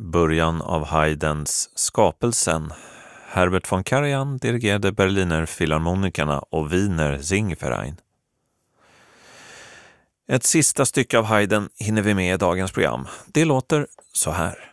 början av Haydns Skapelsen. Herbert von Karajan dirigerade Berliner Philharmonikerna och Wiener Singverein. Ett sista stycke av Haydn hinner vi med i dagens program. Det låter så här.